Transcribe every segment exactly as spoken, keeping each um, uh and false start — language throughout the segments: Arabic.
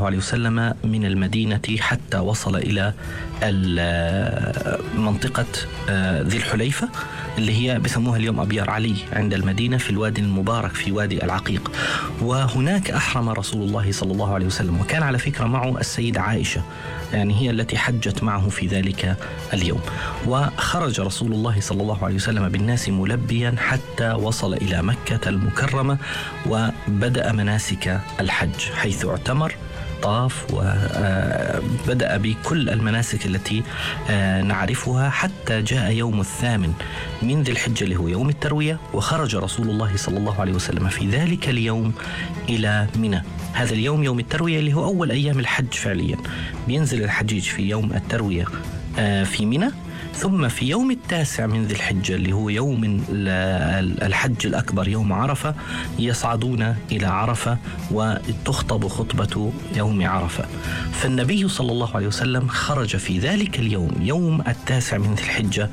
الله عليه وسلم من المدينة حتى وصل إلى منطقة ذي الحليفة اللي هي بسموها اليوم أبيار علي عند المدينة في الوادي المبارك في وادي العقيق. وهناك أحرم رسول الله صلى الله عليه وسلم، وكان على فكرة معه السيدة عائشة، يعني هي التي حجت معه في ذلك اليوم. وخرج رسول الله صلى الله عليه وسلم بالناس ملبيا حتى وصل إلى مكة المكرمة وبدأ مناسك الحج، حيث اعتمر طاف وبدأ بكل المناسك التي نعرفها حتى جاء يوم الثامن من ذي الحجة اللي هو يوم التروية، وخرج رسول الله صلى الله عليه وسلم في ذلك اليوم إلى منى. هذا اليوم يوم التروية اللي هو أول أيام الحج فعليا، بينزل الحجيج في يوم التروية في منى، ثم في يوم التاسع من ذي الحجة اللي هو يوم الحج الأكبر يوم عرفة يصعدون إلى عرفة وتخطب خطبة يوم عرفة. فالنبي صلى الله عليه وسلم خرج في ذلك اليوم يوم التاسع من ذي الحجة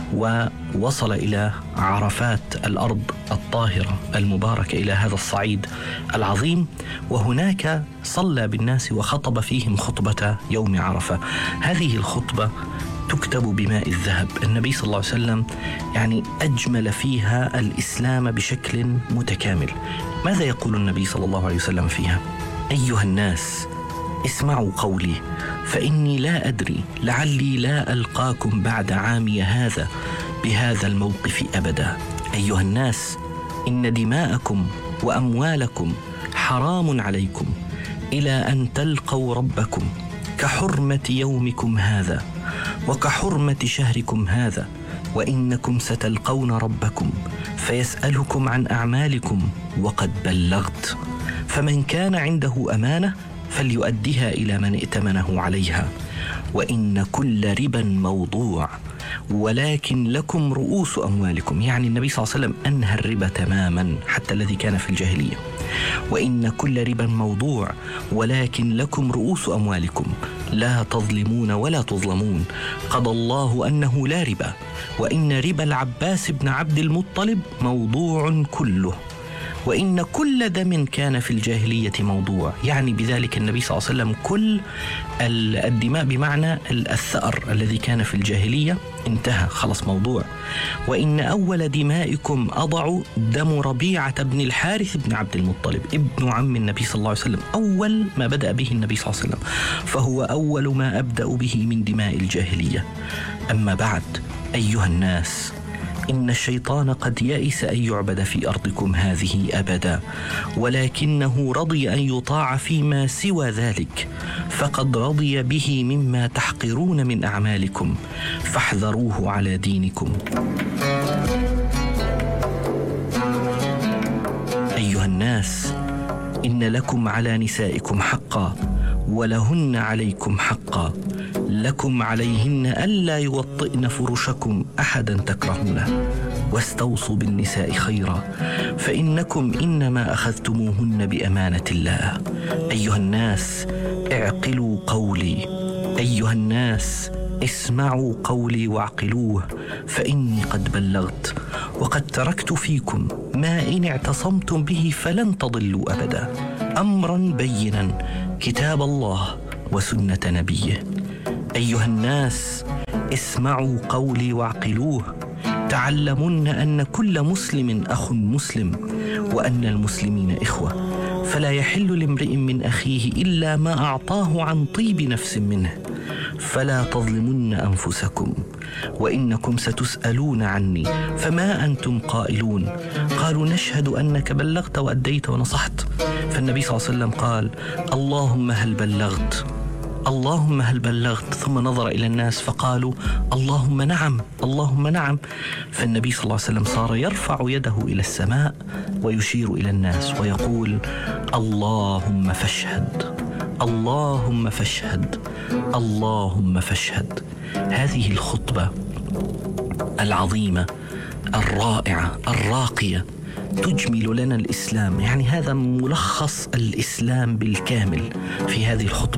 ووصل إلى عرفات الأرض الطاهرة المباركة، إلى هذا الصعيد العظيم، وهناك صلى بالناس وخطب فيهم خطبة يوم عرفة. هذه الخطبة تكتب بماء الذهب. النبي صلى الله عليه وسلم يعني أجمل فيها الإسلام بشكل متكامل. ماذا يقول النبي صلى الله عليه وسلم فيها؟ أيها الناس اسمعوا قولي فإني لا أدري لعلي لا ألقاكم بعد عامي هذا بهذا الموقف أبدا. أيها الناس إن دماءكم وأموالكم حرام عليكم إلى أن تلقوا ربكم كحرمة يومكم هذا وكحرمة شهركم هذا، وإنكم ستلقون ربكم فيسألكم عن أعمالكم وقد بلغت، فمن كان عنده أمانة فليؤدها إلى من ائتمنه عليها، وإن كل ربا موضوع ولكن لكم رؤوس أموالكم. يعني النبي صلى الله عليه وسلم أنهى الربا تماما حتى الذي كان في الجاهلية. وإن كل ربا موضوع ولكن لكم رؤوس أموالكم لا تظلمون ولا تظلمون، قضى الله أنه لا ربا، وإن ربا العباس بن عبد المطلب موضوع كله، وإن كل دم كان في الجاهلية موضوع. يعني بذلك النبي صلى الله عليه وسلم كل الدماء بمعنى الثأر الذي كان في الجاهلية انتهى خلص موضوع. وإن أول دمائكم أضع دم ربيعة بن الحارث بن عبد المطلب ابن عم النبي صلى الله عليه وسلم، أول ما بدأ به النبي صلى الله عليه وسلم، فهو أول ما أبدأ به من دماء الجاهلية. أما بعد أيها الناس إن الشيطان قد يئس أن يعبد في أرضكم هذه أبدا، ولكنه رضي أن يطاع فيما سوى ذلك، فقد رضي به مما تحقرون من أعمالكم، فاحذروه على دينكم. أيها الناس إن لكم على نسائكم حقا ولهن عليكم حقا، لكم عليهن ألا يوطئن فرشكم أحدا تكرهونه، واستوصوا بالنساء خيرا فإنكم إنما أخذتموهن بأمانة الله. أيها الناس اعقلوا قولي، أيها الناس اسمعوا قولي واعقلوه، فإني قد بلغت وقد تركت فيكم ما إن اعتصمتم به فلن تضلوا أبدا، أمرا بينا كتاب الله وسنة نبيه. أيها الناس اسمعوا قولي واعقلوه، تعلمون أن كل مسلم أخ مسلم، وأن المسلمين إخوة، فلا يحل لامرئ من أخيه إلا ما أعطاه عن طيب نفس منه، فلا تظلمن أنفسكم، وإنكم ستسألون عني فما أنتم قائلون. قالوا نشهد أنك بلغت وأديت ونصحت. فالنبي صلى الله عليه وسلم قال اللهم هل بلغت، اللهم هل بلغت، ثم نظر إلى الناس فقالوا اللهم نعم، اللهم نعم. فالنبي صلى الله عليه وسلم صار يرفع يده إلى السماء ويشير إلى الناس ويقول اللهم فاشهد، اللهم فاشهد، اللهم فاشهد. هذه الخطبة العظيمة الرائعة الراقية تجمل لنا الإسلام، يعني هذا ملخص الإسلام بالكامل في هذه الخطبة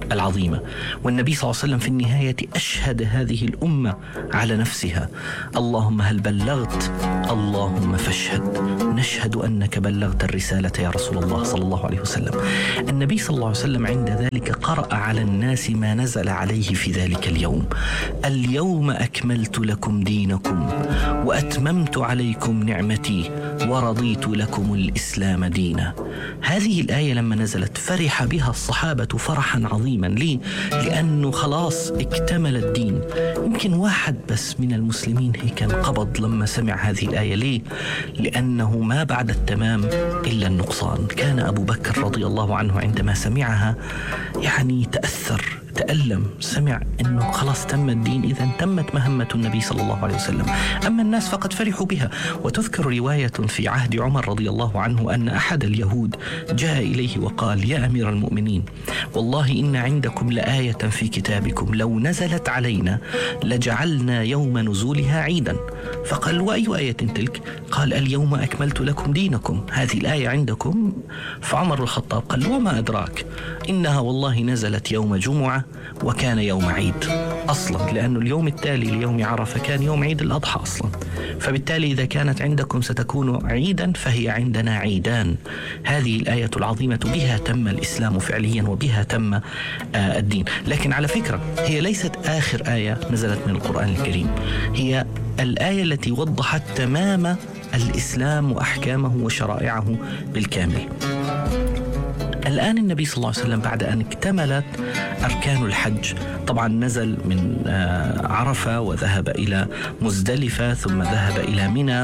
العظيمة. والنبي صلى الله عليه وسلم في النهاية أشهد هذه الأمة على نفسها: اللهم هل بلغت؟ اللهم فاشهد. نشهد أنك بلغت الرسالة يا رسول الله صلى الله عليه وسلم. النبي صلى الله عليه وسلم عند ذلك قرأ على الناس ما نزل عليه في ذلك اليوم: اليوم أكملت لكم دينكم وأتممت عليكم نعمتي ورضيت لكم الإسلام دينا. هذه الآية لما نزلت فرح بها الصحابة فرحا عظيما. ليه؟ لأنه خلاص اكتمل الدين. يمكن واحد بس من المسلمين هيك انقبض لما سمع هذه الآية. ليه؟ لأنه ما بعد التمام إلا النقصان. كان أبو بكر رضي الله عنه عندما سمعها يعني تأثر، تألم، سمع أنه خلاص تم الدين، إذا تمت مهمة النبي صلى الله عليه وسلم. أما الناس فقد فرحوا بها. وتذكر رواية في عهد عمر رضي الله عنه أن أحد اليهود جاء إليه وقال: يا أمير المؤمنين، والله إن عندكم لآية في كتابكم لو نزلت علينا لجعلنا يوم نزولها عيدا. فقال: وأي آية تلك؟ قال: اليوم أكملت لكم دينكم. هذه الآية عندكم؟ فعمر الخطاب قال: وما أدراك، إنها والله نزلت يوم جمعة وكان يوم عيد أصلا، لأن اليوم التالي ليوم عرفة كان يوم عيد الأضحى أصلا. فبالتالي إذا كانت عندكم ستكون عيدا فهي عندنا عيدان. هذه الآية العظيمة بها تم الإسلام فعليا وبها تم آه الدين. لكن على فكرة هي ليست آخر آية نزلت من القرآن الكريم، هي الآية التي وضحت تمام الإسلام وأحكامه وشرائعه بالكامل. الآن النبي صلى الله عليه وسلم بعد أن اكتملت أركان الحج، طبعا نزل من عرفة وذهب إلى مزدلفة ثم ذهب إلى منى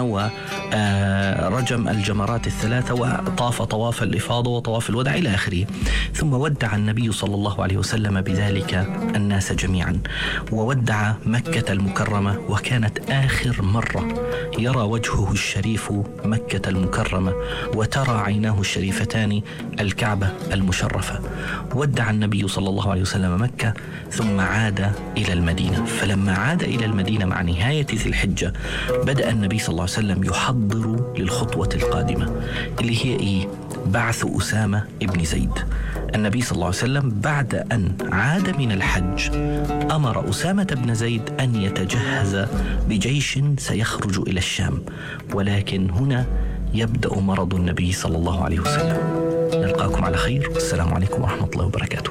ورجم الجمرات الثلاثة وطاف طواف الإفاضة وطواف الوداع إلى آخره. ثم ودع النبي صلى الله عليه وسلم بذلك الناس جميعا، وودع مكة المكرمة، وكانت آخر مرة يرى وجهه الشريف مكة المكرمة وترى عيناه الشريفتان الكعبة المشرفة. ودع النبي صلى الله عليه وسلم مكة ثم عاد إلى المدينة. فلما عاد إلى المدينة مع نهاية ذي الحجة بدأ النبي صلى الله عليه وسلم يحضر للخطوة القادمة اللي هي إيه؟ بعث أسامة ابن زيد. النبي صلى الله عليه وسلم بعد أن عاد من الحج أمر أسامة بن زيد أن يتجهز بجيش سيخرج إلى الشام، ولكن هنا يبدأ مرض النبي صلى الله عليه وسلم. نلقاكم على خير، والسلام عليكم ورحمة الله وبركاته.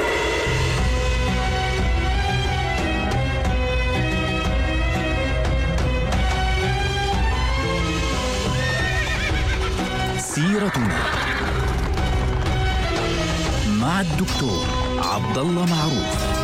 سيرتنا مع الدكتور عبد الله معروف.